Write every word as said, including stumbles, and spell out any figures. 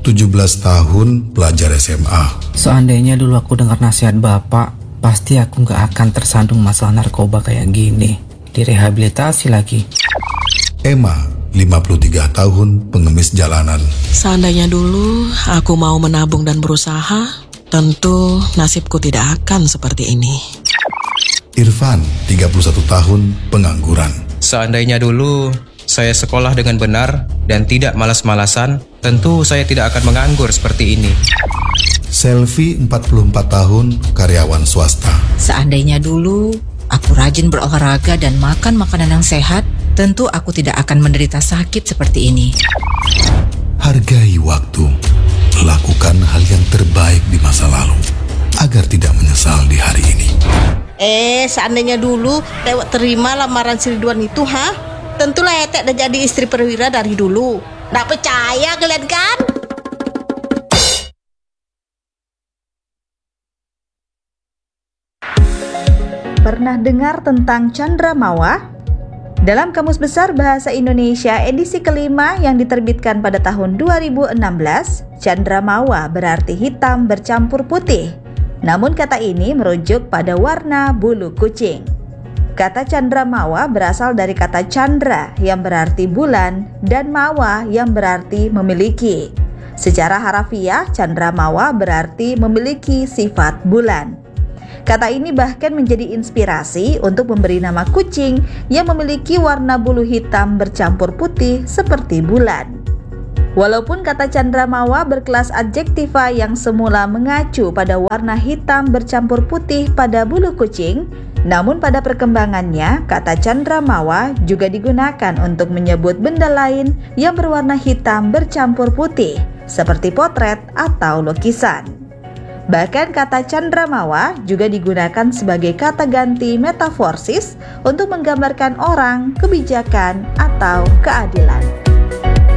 tujuh belas tahun, pelajar S M A. Seandainya dulu aku dengar nasihat bapak, pasti aku gak akan tersandung masalah narkoba kayak gini. Direhabilitasi lagi. Emma, lima puluh tiga tahun, pengemis jalanan. Seandainya dulu aku mau menabung dan berusaha, tentu nasibku tidak akan seperti ini. Irfan, tiga puluh satu tahun, pengangguran. Seandainya dulu saya sekolah dengan benar dan tidak malas-malasan, tentu saya tidak akan menganggur seperti ini. Selvi, empat puluh empat tahun, karyawan swasta. Seandainya dulu aku rajin berolahraga dan makan makanan yang sehat, tentu aku tidak akan menderita sakit seperti ini. Hargai waktu. Lakukan hal yang terbaik di masa lalu agar tidak menyesal di hari ini. Eh, seandainya dulu Tewek terima lamaran si Ridwan itu, ha? Tentulah Etek udah jadi istri perwira dari dulu. Nggak percaya kalian kan? Pernah dengar tentang Candramawah? Dalam Kamus Besar Bahasa Indonesia edisi kelima yang diterbitkan pada tahun dua ribu enam belas, Candramawah berarti hitam bercampur putih. Namun kata ini merujuk pada warna bulu kucing. Kata Candramawah berasal dari kata candra yang berarti bulan dan mawa yang berarti memiliki. Secara harafiah, Candramawah berarti memiliki sifat bulan. Kata ini bahkan menjadi inspirasi untuk memberi nama kucing yang memiliki warna bulu hitam bercampur putih seperti bulan. Walaupun kata Candramawah berkelas adjektiva yang semula mengacu pada warna hitam bercampur putih pada bulu kucing, namun pada perkembangannya kata Candramawah juga digunakan untuk menyebut benda lain yang berwarna hitam bercampur putih, seperti potret atau lukisan. Bahkan kata Candramawah juga digunakan sebagai kata ganti metaforsis untuk menggambarkan orang, kebijakan, atau keadilan.